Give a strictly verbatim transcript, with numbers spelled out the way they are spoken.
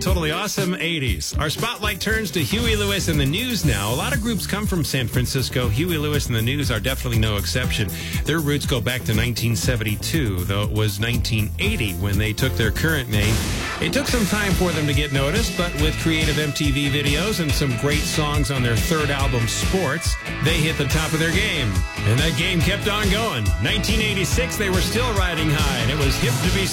Totally awesome eighties. Our spotlight turns to Huey Lewis and the News now. A lot of groups come from San Francisco. Huey Lewis and the News are definitely no exception. Their roots go back to nineteen seventy-two, though it was nineteen eighty when they took their current name. It took some time for them to get noticed, but with creative M T V videos and some great songs on their third album, Sports, they hit the top of their game. And that game kept on going. nineteen eighty-six, they were still riding high, and it was hip to be